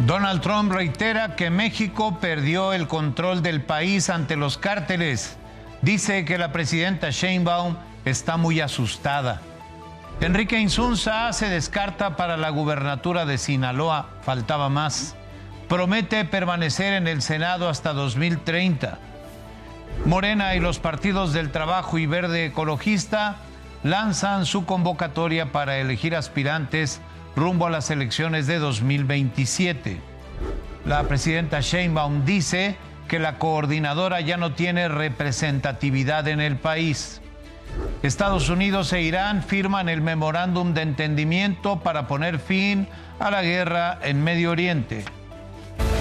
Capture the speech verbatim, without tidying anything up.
Donald Trump reitera que México perdió el control del país ante los cárteles. Dice que la presidenta Sheinbaum está muy asustada. Enrique Insunza se descarta para la gubernatura de Sinaloa. Faltaba más. Promete permanecer en el Senado hasta dos mil treinta. Morena y los partidos del Trabajo y Verde Ecologista lanzan su convocatoria para elegir aspirantes rumbo a las elecciones de dos mil veintisiete. La presidenta Sheinbaum dice que la coordinadora ya no tiene representatividad en el país. Estados Unidos e Irán firman el memorándum de entendimiento para poner fin a la guerra en Medio Oriente.